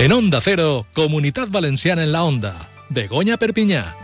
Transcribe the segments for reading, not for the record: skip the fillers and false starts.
En Onda Cero, Comunitat Valenciana en la Onda. Begoña Perpinyà.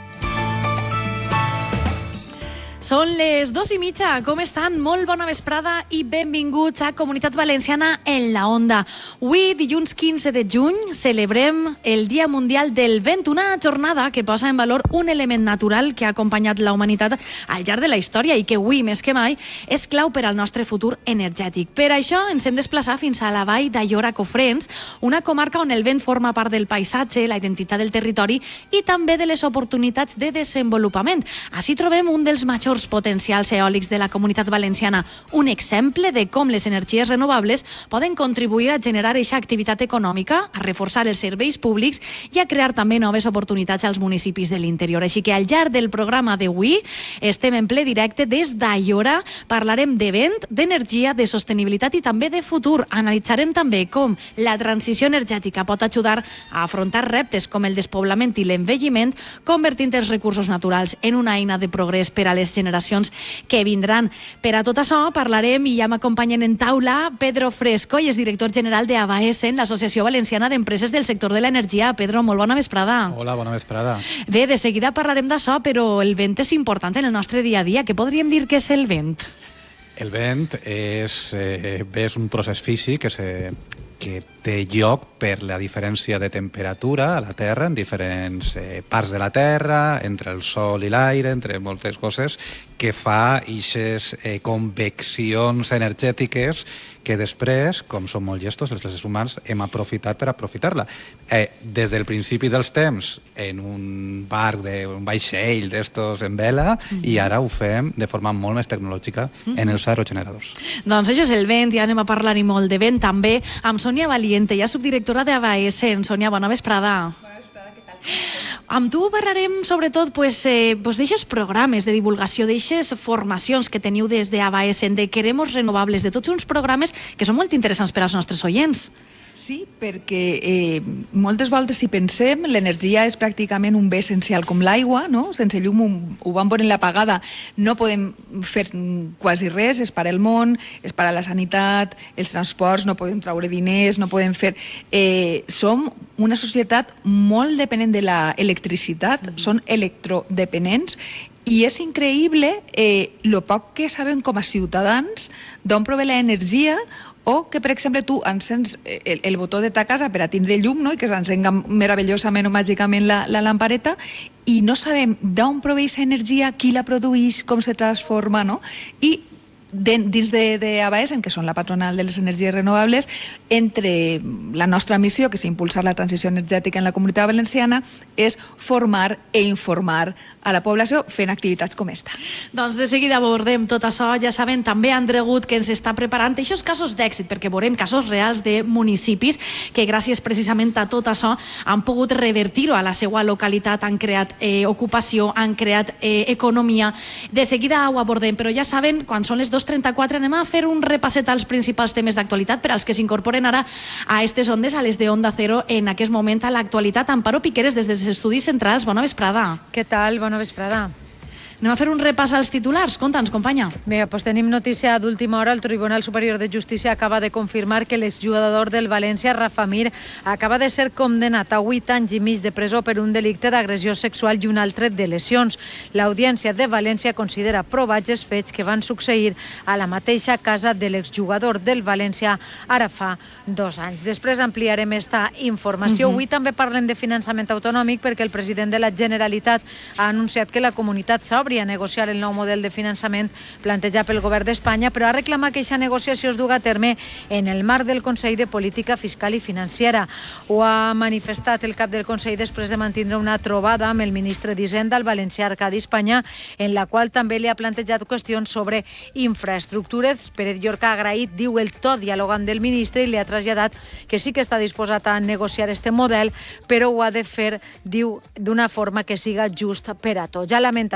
Són les 2:30. Com estan? Molt bona vesprada i benvinguts a Comunitat Valenciana en la Onda. Avui, dilluns 15 de juny, celebrem el Dia Mundial del Vent, una jornada que posa en valor un element natural que ha acompanyat la humanitat al llarg de la història i que avui, més que mai, és clau per al nostre futur energètic. Per això ens hem desplaçat fins a la vall d'Aiora-Cofrents, una comarca on el vent forma part del paisatge, la identitat del territori i també de les oportunitats de desenvolupament. Així trobem un dels majors potencials eòlics de la Comunitat Valenciana, un exemple de com les energies renovables poden contribuir a generar aquesta activitat econòmica, a reforçar els serveis públics i a crear també noves oportunitats als municipis de l'interior. Així que al llarg del programa d'avui estem en ple directe des d'Aiora, parlarem de vent, d'energia, de sostenibilitat i també de futur. Analitzarem també com la transició energètica pot ajudar a afrontar reptes com el despoblament i l'envelliment, convertint els recursos naturals en una eina de progrés per a les generacions que vindran. Per a tot això parlarem i ja m'acompanyen en taula Pedro Fresco, i és director general d'ABAESEN, l'Associació Valenciana d'Empreses del Sector de l'Energia. Pedro, molt bona vesprada. Hola, bona vesprada. Bé, de seguida parlarem d'això, però el vent és important en el nostre dia a dia. Què podríem dir que és el vent? El vent és un procés físic que té lloc per la diferència de temperatura a la Terra, en diferents parts de la Terra, entre el sol i l'aire, entre moltes coses, que fa aquestes conveccions energètiques que després, com som molt llestos, els éssers humans hem aprofitat per aprofitar-la. Des del principi dels temps, en un barc, un vaixell d'estos en vela, i ara ho fem de forma molt més tecnològica en els aerogeneradors. Doncs això és el vent, ja anem a parlar-hi molt de vent també, amb Sònia Valiente, ja subdirectora d'ABAESEN. Sònia, bona vesprada. Bona vesprada, què tal? Amb tu parlarem sobretot d'aixes programes de divulgació, d'aixes formacions que teniu des d'ABAESEN, de Queremos Renovables, de tots uns programes que són molt interessants per als nostres oients. Sí, perquè moltes voltes, si pensem, l'energia és pràcticament un bé essencial com l'aigua, no? Sense llum ho vam veure en l'apagada, no podem fer quasi res, és per al món, és per a la sanitat, els transports, no podem treure diners, no podem fer... Som una societat molt dependent de l'electricitat, són electrodependents, i és increïble el poc que sabem com a ciutadans d'on prové l'energia, o que, per exemple, tu encens el botó de ta casa per a tindre llum, no? I que s'encenga meravellosament o màgicament la lampareta, i no sabem d'on prové aquesta energia, qui la produeix, com se transforma, no? I dins d'ABAESEN, que són la patronal de les energies renovables, entre la nostra missió, que és impulsar la transició energètica en la Comunitat Valenciana, és formar i informar a la població fent activitats com esta. Doncs de seguida abordem tot això. Ja saben, també André Gut, que ens està preparant aquests casos d'èxit, perquè veurem casos reals de municipis que gràcies precisament a tot això han pogut revertir-ho a la seva localitat, han creat ocupació, han creat economia. De seguida ho abordem, però ja saben, quan són les 2:34 anem a fer un repasset als principals temes d'actualitat per als que s'incorporen ara a aquestes ondes, a les de Onda Cero, en aquest moment a l'actualitat. Amparo Piqueres, des dels Estudis Centrals, bona vesprada. Què tal? Bona vesprada. Anem a fer un repàs als titulars. Conta'ns, companya. Bé, doncs tenim notícia d'última hora. El Tribunal Superior de Justícia acaba de confirmar que l'exjugador del València, Rafa Mir, acaba de ser condemnat a 8 anys i mig de presó per un delicte d'agressió sexual i un altre de lesions. L'Audiència de València considera provats els fets que van succeir a la mateixa casa de l'exjugador del València ara fa 2 anys. Després ampliarem esta informació. Avui també parlem de finançament autonòmic perquè el president de la Generalitat ha anunciat que la comunitat s'obre a negociar el nou model de finançament plantejat pel govern d'Espanya, però ha reclamat que aquesta negociació es duga a terme en el marc del Consell de Política Fiscal i Financera. Ho ha manifestat el cap del Consell després de mantindre una trobada amb el ministre d'Hisenda, el valencià Arcadi Espanya, en la qual també li ha plantejat qüestions sobre infraestructures. Pérez Llorca ha agraït, diu, el to dialogant del ministre i li ha traslladat que sí que està disposat a negociar este model, però ho ha de fer, diu, d'una forma que siga just per a tots. Ja ha lamentat, això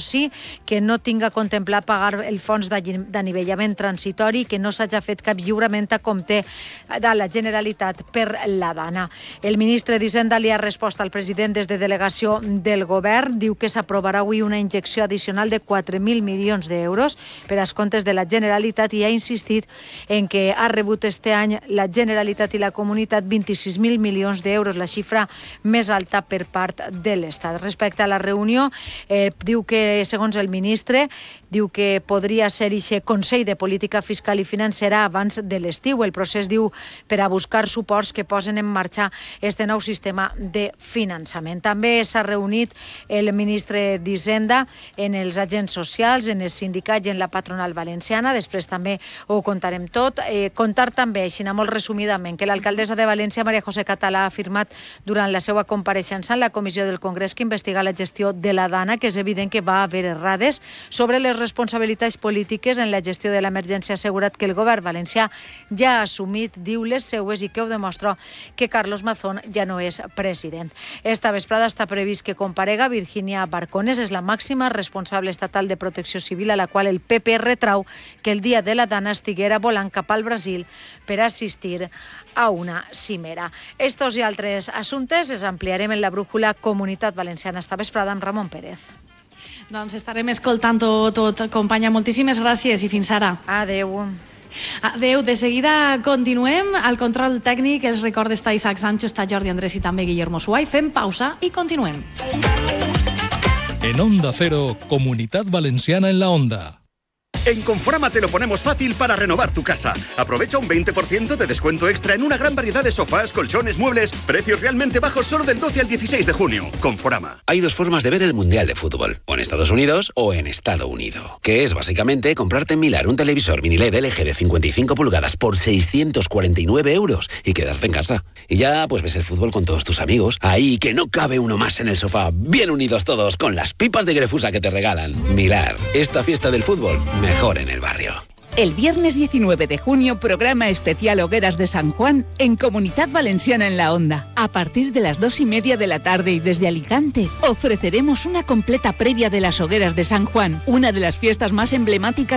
sí que no tinga contemplat pagar el fons d'anivellament transitori, que no s'hagi fet cap lliurament a compte de la Generalitat per la Dana. El ministre d'Hisenda li ha respost al president des de delegació del govern. Diu que s'aprovarà avui una injecció addicional de 4.000 milions d'euros per als comptes de la Generalitat i ha insistit en que ha rebut este any la Generalitat i la Comunitat 26.000 milions d'euros, la xifra més alta per part de l'Estat. Respecte a la reunió, diu que, segons el ministre, diu que podria ser ixe Consell de Política Fiscal i Financera abans de l'estiu. El procés, diu, per a buscar suports que posen en marxa este nou sistema de finançament. També s'ha reunit el ministre d'Hisenda en els agents socials, en els sindicats i en la patronal valenciana. Després també ho contarem tot. Contar també, així molt resumidament, que l'alcaldessa de València, Maria José Català, ha afirmat durant la seva compareixença en la comissió del Congrés que investiga la gestió de la Dana, que és evident que va haver errades sobre les responsabilitats polítiques en la gestió de l'emergència. Ha assegurat que el govern valencià ja ha assumit, diu, les seues i que ho demostra que Carlos Mazón ja no és president. Esta vesprada està previst que comparega Virginia Barcones, és la màxima responsable estatal de Protecció Civil, a la qual el PP retrau que el dia de la Dana estiguera volant cap al Brasil per assistir a una cimera. Estos i altres assumptes els ampliarem en la brújula Comunitat Valenciana esta vesprada amb Ramon Pérez. Doncs estarem escoltant tot, companya. Moltíssimes gràcies i fins ara. Adeu. Adeu. De seguida continuem. Al control tècnic, els records està Isaac Sancho, està Jordi Andrés i també Guillermo Suay. Fem pausa i continuem. En Onda Cero, Comunitat Valenciana en la Onda. En Conforama te lo ponemos fácil para renovar tu casa. Aprovecha un 20% de descuento extra en una gran variedad de sofás, colchones, muebles, precios realmente bajos solo del 12 al 16 de junio. Conforama. Hay dos formas de ver el Mundial de Fútbol, o en Estados Unidos o en Estado Unido, que es básicamente comprarte en Milar un televisor mini LED LG de 55 pulgadas por 649 euros y quedarte en casa. Y ya pues ves el fútbol con todos tus amigos, ahí que no cabe uno más en el sofá, bien unidos todos con las pipas de Grefusa que te regalan. Milar, esta fiesta del fútbol, mejor en el barrio. El viernes 19 de junio, programa especial Hogueras de San Juan en Comunitat Valenciana en la Onda. A partir de las 2:30 de la tarde y desde Alicante, ofreceremos una completa previa de las Hogueras de San Juan, una de las fiestas más emblemáticas